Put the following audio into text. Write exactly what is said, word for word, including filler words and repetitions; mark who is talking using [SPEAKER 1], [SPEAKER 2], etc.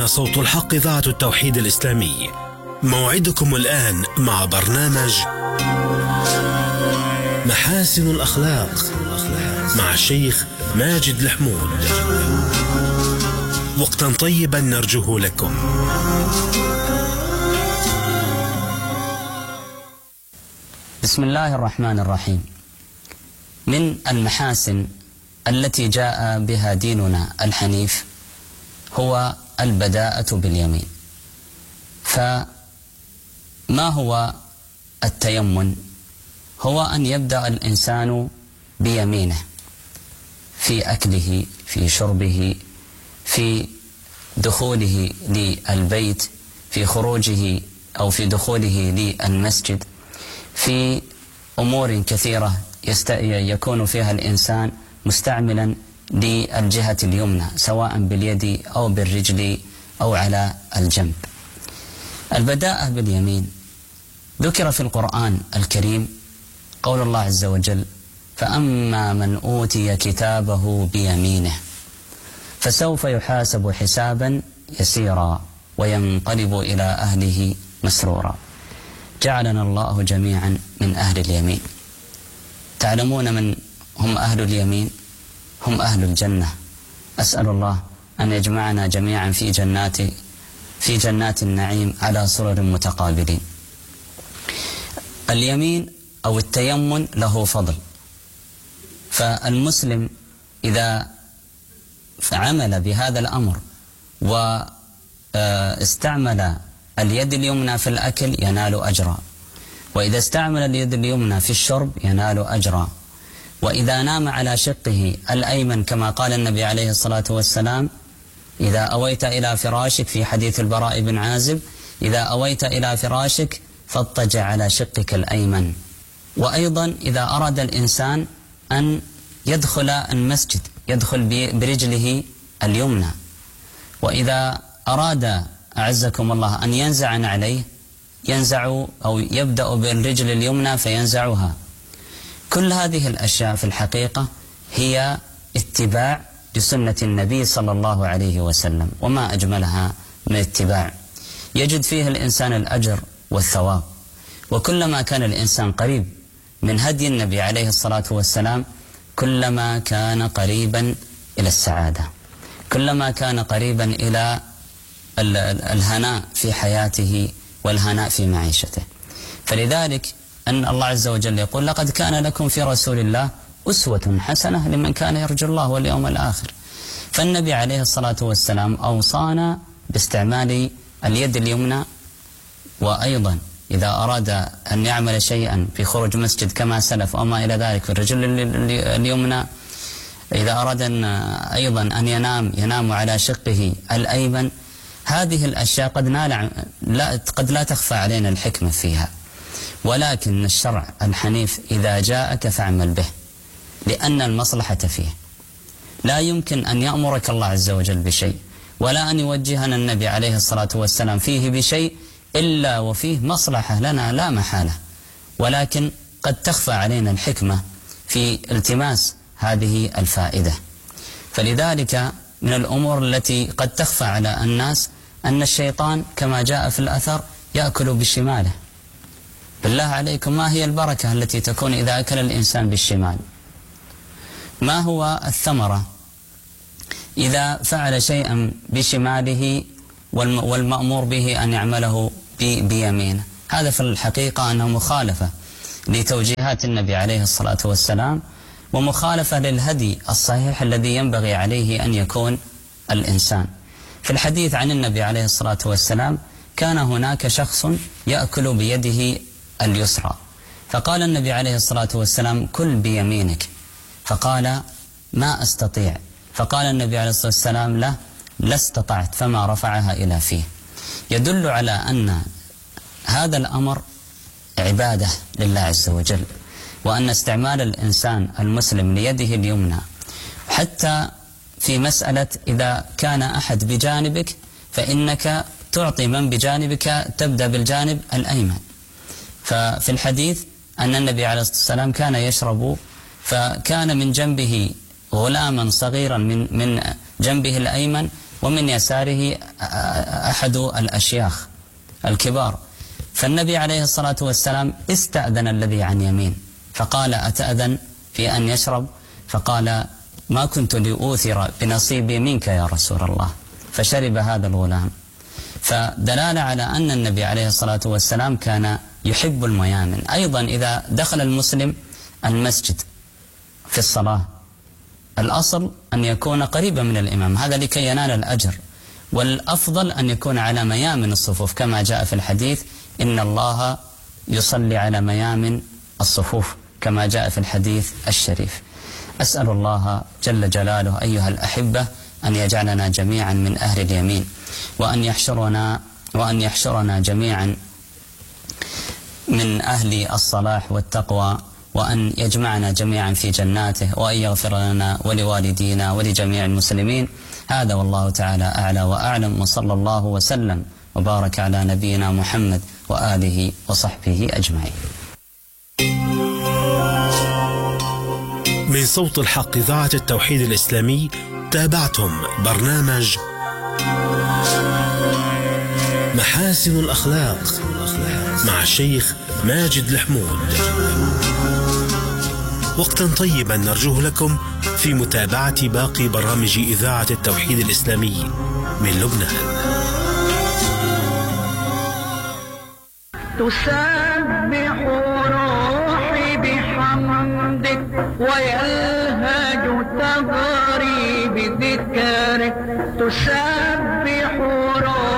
[SPEAKER 1] هنا صوت الحق إذاعة التوحيد الإسلامي. موعدكم الآن مع برنامج محاسن الأخلاق مع الشيخ ماجد الحمود. وقتا طيبا نرجوه لكم.
[SPEAKER 2] بسم الله الرحمن الرحيم. من المحاسن التي جاء بها ديننا الحنيف هو البداءة باليمين. فما هو التيمن؟ هو أن يبدأ الإنسان بيمينه في أكله، في شربه، في دخوله للبيت، في خروجه أو في دخوله للمسجد، في أمور كثيرة يكون فيها الإنسان مستعملا للجهة اليمنى سواء باليد أو بالرجل أو على الجنب. البداءة باليمين ذكر في القرآن الكريم قول الله عز وجل: فأما من أوتي كتابه بيمينه فسوف يحاسب حسابا يسيرا وينقلب إلى أهله مسرورا. جعلنا الله جميعا من أهل اليمين. تعلمون من هم أهل اليمين؟ هم أهل الجنة. أسأل الله أن يجمعنا جميعا في جنات في جنات النعيم على سرر متقابلين. اليمين أو التيمن له فضل، فالمسلم إذا عمل بهذا الأمر واستعمل اليد اليمنى في الأكل ينال أجرا، وإذا استعمل اليد اليمنى في الشرب ينال أجرا، وإذا نام على شقه الأيمن كما قال النبي عليه الصلاة والسلام: إذا أويت إلى فراشك، في حديث البراء بن عازب: إذا أويت إلى فراشك فاضطجع على شقك الأيمن. وأيضا إذا أراد الإنسان أن يدخل المسجد يدخل برجله اليمنى، وإذا أراد أعزكم الله أن ينزع عليه ينزع أو يبدأ بالرجل اليمنى فينزعها. كل هذه الأشياء في الحقيقة هي اتباع لسنة النبي صلى الله عليه وسلم، وما أجملها من اتباع يجد فيه الإنسان الأجر والثواب. وكلما كان الإنسان قريب من هدي النبي عليه الصلاة والسلام كلما كان قريبا إلى السعادة، كلما كان قريبا إلى الهناء في حياته والهناء في معيشته. فلذلك أن الله عز وجل يقول: لقد كان لكم في رسول الله أسوة حسنة لمن كان يرجو الله واليوم الآخر. فالنبي عليه الصلاة والسلام أوصانا باستعمال اليد اليمنى، وأيضا إذا أراد أن يعمل شيئا في خروج مسجد كما سلف وما إلى ذلك في الرجل اليمنى. إذا أراد أن أيضا أن ينام ينام على شقه الأيمن. هذه الأشياء قد لا, قد لا تخفى علينا الحكمة فيها، ولكن الشرع الحنيف إذا جاءك فاعمل به، لأن المصلحة فيه. لا يمكن أن يأمرك الله عز وجل بشيء ولا أن يوجهنا النبي عليه الصلاة والسلام فيه بشيء إلا وفيه مصلحة لنا لا محالة، ولكن قد تخفى علينا الحكمة في التماس هذه الفائدة. فلذلك من الأمور التي قد تخفى على الناس أن الشيطان كما جاء في الأثر يأكل بشماله. بالله عليكم، ما هي البركة التي تكون إذا أكل الإنسان بالشمال؟ ما هو الثمرة إذا فعل شيئا بشماله والمأمور به أن يعمله بيمينه؟ هذا في الحقيقة أنه مخالفة لتوجيهات النبي عليه الصلاة والسلام، ومخالفة للهدي الصحيح الذي ينبغي عليه أن يكون الإنسان. في الحديث عن النبي عليه الصلاة والسلام كان هناك شخص يأكل بيده اليسرى، فقال النبي عليه الصلاة والسلام: كل بيمينك. فقال: ما أستطيع. فقال النبي عليه الصلاة والسلام له: لا استطعت، فما رفعها إلى فيه. يدل على أن هذا الأمر عبادة لله عز وجل، وأن استعمال الإنسان المسلم ليده اليمنى حتى في مسألة إذا كان أحد بجانبك فإنك تعطي من بجانبك تبدأ بالجانب الأيمن. ففي الحديث أن النبي عليه الصلاة والسلام كان يشرب، فكان من جنبه غلاما صغيرا من من جنبه الأيمن ومن يساره أحد الأشياخ الكبار. فالنبي عليه الصلاة والسلام استأذن الذي عن يمين فقال: أتأذن في أن يشرب؟ فقال: ما كنت لأوثر بنصيبي منك يا رسول الله. فشرب هذا الغلام. فدلالة على أن النبي عليه الصلاة والسلام كان يحب الميامن. أيضا إذا دخل المسلم المسجد في الصلاة الأصل أن يكون قريبا من الإمام، هذا لكي ينال الأجر، والأفضل أن يكون على ميامن الصفوف كما جاء في الحديث: إن الله يصلي على ميامن الصفوف كما جاء في الحديث الشريف. أسأل الله جل جلاله أيها الأحبة أن يجعلنا جميعا من أهل اليمين، وأن يحشرنا وأن يحشرنا جميعا من أهل الصلاح والتقوى، وأن يجمعنا جميعا في جناته، وأن يغفر لنا ولوالدينا ولجميع المسلمين. هذا والله تعالى أعلى وأعلم، وصلى الله وسلم وبارك على نبينا محمد وآله وصحبه أجمعين.
[SPEAKER 1] من صوت الحق إذاعة التوحيد الإسلامي تابعتم برنامج محاسن الأخلاق مع الشيخ ماجد الحمود. وقتا طيبا نرجوه لكم في متابعة باقي برامج إذاعة التوحيد الإسلامي من لبنان.
[SPEAKER 3] تسبح روحي بحمدك ويلهج ثغري بذكرك. تسبح روحي